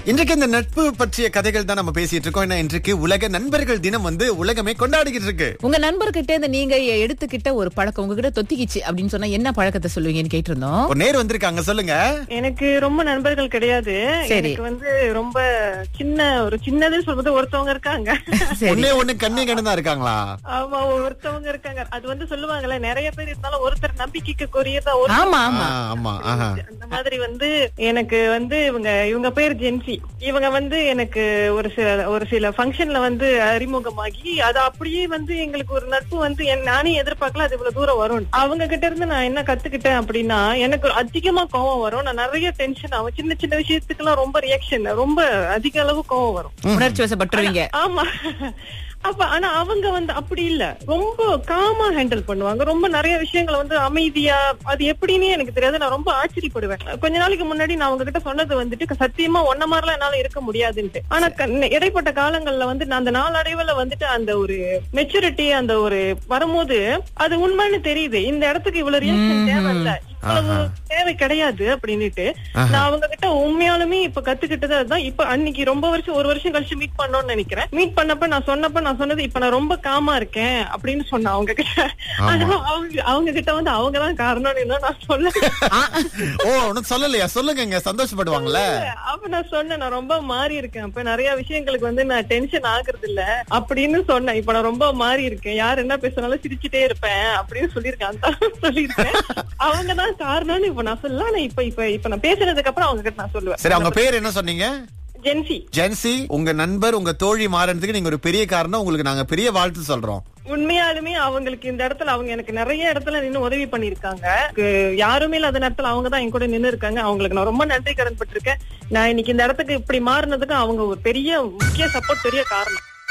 இன்றைக்கு இந்த நட்பு பற்றிய கதைகள் தான் நம்ம பேசிட்டு இருக்கோம். ஏன்னா இன்றைக்கு உலக நண்பர்கள் தினம் உலகமே கொண்டாடிக்கிட்டு இருக்கு. உங்க நண்பர்கிட்ட இருந்து நீங்க எடுத்துக்கிட்ட ஒரு பழக்கம் உங்ககிட்ட தொத்திக்கிச்சு அப்படின்னு சொன்னா என்ன பழக்கத்தை சொல்லுவீங்கன்னு கேட்டிருந்தோம். ஒரு நேர் வந்திருக்காங்க, சொல்லுங்க. எனக்கு ரொம்ப நண்பர்கள் கிடையாது. எனக்கு ரொம்ப சின்னதுன்னு சொல்றது ஒருத்தவங்க இருக்காங்க. ஒண்ணு கண்ணே கண்ணு தான் இருக்காங்களா? ஆமா, ஒருத்தவங்க இருக்காங்க. அது சொல்லுவாங்கல்ல, நிறைய பேர் இருந்தாலும் ஒருத்தர் நம்பிக்கைக்கு கொரியதா. ஆமா ஆமா ஆமா. அந்த மாதிரி எனக்கு இவங்க பேர் ஜென்சி. இவங்க எனக்கு ஒரு சில ஃபங்க்ஷன்ல அறிமுகமாகி அது அப்படியே எங்களுக்கு ஒரு நட்பு நானே எதிர்பார்க்கல அது இவ்வளவு தூரம் வரும். அவங்க கிட்ட இருந்து நான் என்ன கத்துக்கிட்டேன் அப்படின்னா, எனக்கு அதிகமா கோவம் வரும். நான் நிறைய டென்ஷன் ஆகும். சின்ன சின்ன விஷயத்துக்கு எல்லாம் ரொம்ப ரியாக்ஷன், ரொம்ப அதிக அளவு கோவம் வரும். உணர்ச்சி வசப்பட்டுருவீங்க. ஆமா. ஆனா அவங்க அப்படி இல்ல, ரொம்ப காமா ஹேண்டில் பண்ணுவாங்க. ரொம்ப நிறைய விஷயங்களை அமைதியா, அது எப்படின்னு எனக்கு தெரியாது. நான் ரொம்ப ஆச்சரியப்படுவேன். கொஞ்ச நாளைக்கு முன்னாடி நான் அவங்க கிட்ட சொன்னது சத்தியமா ஒன்ன மாதிரிலாம் என்னால இருக்க முடியாதுன்ட்டு. ஆனா இடைப்பட்ட காலங்கள்ல நான் அந்த நாளடைவுல அந்த ஒரு மெச்சூரிட்டி, அந்த ஒரு வரும்போது அது உண்மைன்னு தெரியுது. இந்த இடத்துக்கு இவ்வளவு ரியாக்ஷன் தேவையில்ல, இவ்வளவு தேவை கிடையாது அப்படின்னுட்டு நான் அவங்க கிட்ட உண்மையாலுமே இப்ப கத்துக்கிட்டது அதுதான். இப்ப அன்னைக்கு ஒரு வருஷம் கழிச்சு மீட் பண்ணோம்னு நினைக்கிறேன். மீட் பண்ணப்ப நான் சொன்னது இப்ப நான் ரொம்ப காமா இருக்கேன் அப்படின்னு சொன்னேன் அவங்க கிட்ட. அவங்க கிட்ட அவங்கதான் காரணம் நான் சொல்ல. சொல்லலையா? சொல்லுங்க, சந்தோஷப்படுவாங்கல்ல. அப்ப நான் சொன்னேன், நான் ரொம்ப மாறி இருக்கேன். அப்ப நிறைய விஷயங்களுக்கு நான் டென்ஷன் ஆகுறது இல்ல அப்படின்னு சொன்னேன். இப்ப நான் ரொம்ப மாறி இருக்கேன், யார் என்ன பேசினாலும் சிரிச்சுட்டே இருப்பேன் அப்படின்னு சொல்லியிருக்கேன். அவங்கதான் காரணம்னு இப்ப நான் சொல்லலாம். இப்ப நான் பேசுனதுக்கு அப்புறம் அவங்க கிட்ட நான் சொல்லுவேன். சரி, அவங்க பேர் என்ன சொன்னீங்க? ஜென்சி. உங்க நண்பர், உங்க தோழி மாறதுக்கு நீங்க ஒரு பெரிய காரணம். உங்களுக்கு நாங்க பெரிய வாழ்த்து சொல்றோம். உண்மையாலுமே அவங்களுக்கு இந்த இடத்துல அவங்க எனக்கு நிறைய இடத்துல நின்னு உதவி பண்ணிருக்காங்க. யாருமே இல்லாத நேரத்துல அவங்கதான் என் கூட நின்னு இருக்காங்க. அவங்களுக்கு நான் ரொம்ப நன்றி கடன் பட்டிருக்கேன். நான் இன்னைக்கு இந்த இடத்துக்கு இப்படி மாறினதுக்கு அவங்க ஒரு பெரிய முக்கிய சப்போர்ட், பெரிய காரணம்.